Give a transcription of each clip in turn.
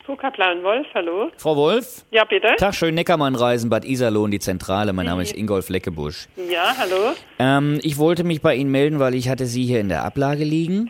Tuka Blauen-Wolf, hallo. Frau Wolf? Ja, bitte? Tag, schön Neckarmann-Reisen, Bad Iserlohn, die Zentrale. Mein Name ist Ingolf Leckebusch. Ja, hallo. Ich wollte mich bei Ihnen melden, weil ich hatte Sie hier in der Ablage liegen.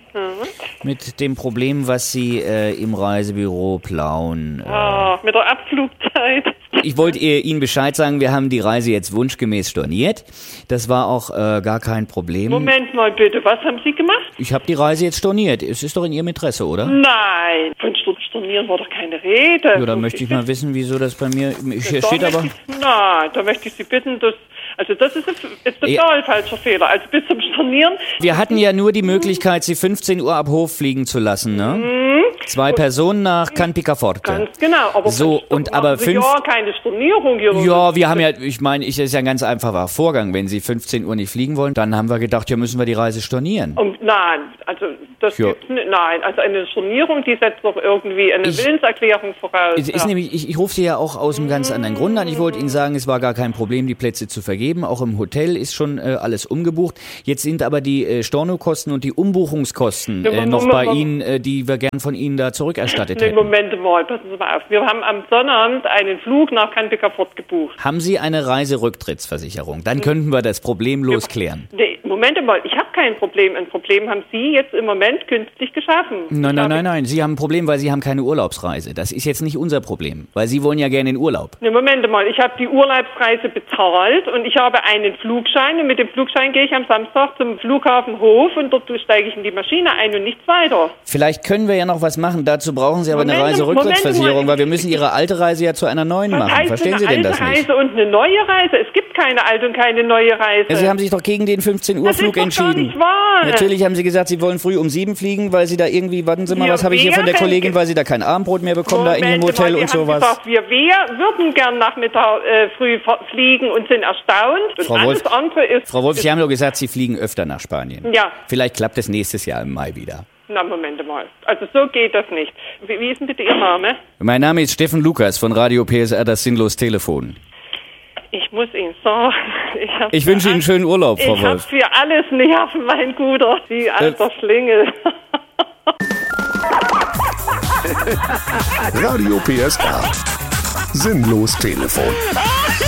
Mit dem Problem, was Sie im Reisebüro Plauen... Mit der Abflugzeit. Ich wollte Ihnen Bescheid sagen, wir haben die Reise jetzt wunschgemäß storniert. Das war auch gar kein Problem. Moment mal bitte, was haben Sie gemacht? Ich habe die Reise jetzt storniert. Es ist doch in Ihrem Interesse, oder? Nein, von Stornieren war doch keine Rede. Ja, da möchte ich mal wissen, wieso das bei mir... Hier steht aber... Nein, da möchte ich Sie bitten, dass... Also das ist total falscher Fehler. Also bis zum Stornieren... Wir hatten ja nur die Möglichkeit, Sie 15 Uhr ab Hof fliegen zu lassen, ne? 2 Personen nach Can Picaforte. Ganz genau. Aber so, und aber 5... Ja, keine Stornierung hier. Ja, wir haben ja, ich meine, ist ja ein ganz einfacher Vorgang. Wenn Sie 15 Uhr nicht fliegen wollen, dann haben wir gedacht, ja, müssen wir die Reise stornieren. Nein, also das gibt's nicht. Nein, also eine Stornierung, die setzt doch irgendwie eine Willenserklärung voraus. Es ist nämlich, ich rufe Sie ja auch aus einem ganz anderen Grund an. Ich wollte Ihnen sagen, es war gar kein Problem, die Plätze zu vergeben. Auch im Hotel ist schon alles umgebucht. Jetzt sind aber die Stornokosten und die Umbuchungskosten noch bei Ihnen, die wir gern von Ihnen da zurückerstattet hätten. Moment mal, passen Sie mal auf. Wir haben am Sonnabend einen Flug nach Can Picaforte gebucht. Haben Sie eine Reiserücktrittsversicherung? Dann könnten wir das problemlos klären. Nee, Moment mal, ich habe kein Problem. Ein Problem haben Sie jetzt im Moment künstlich geschaffen. Nein. Sie haben ein Problem, weil Sie haben keine Urlaubsreise. Das ist jetzt nicht unser Problem, weil Sie wollen ja gerne in Urlaub. Nee, Moment mal, ich habe die Urlaubsreise bezahlt und ich habe einen Flugschein und mit dem Flugschein gehe ich am Samstag zum Flughafen Hof und dort steige ich in die Maschine ein und nichts weiter. Vielleicht können wir ja noch was machen. Dazu brauchen Sie aber eine Reiserücktrittsversicherung, weil wir müssen Ihre alte Reise ja zu einer neuen machen. Verstehen Sie denn das nicht? Eine alte Reise und eine neue Reise? Es gibt keine alte und keine neue Reise. Ja, Sie haben sich doch gegen den 15-Uhr-Flug entschieden. Das ist doch gar nicht wahr. Natürlich haben Sie gesagt, Sie wollen früh um 7 fliegen, weil Sie da irgendwie, warten Sie mal, was habe ich hier von der Kollegin, weil Sie da kein Abendbrot mehr bekommen, da in dem Hotel und sowas. Gesagt, wir würden gern Nachmittag früh fliegen und sind erstaunt. Und Frau Wolf, Sie haben doch gesagt, Sie fliegen öfter nach Spanien. Ja. Vielleicht klappt es nächstes Jahr im Mai wieder. Na, Moment mal. Also so geht das nicht. Wie ist denn bitte Ihr Name? Mein Name ist Steffen Lukas von Radio PSR, das Sinnlos Telefon. Ich muss Ihnen sagen, ich wünsche Ihnen einen schönen Urlaub, Frau Wolf. Ich habe für alles Nerven, mein Guter. Sie alter Schlingel. Radio PSR. Sinnlos Telefon.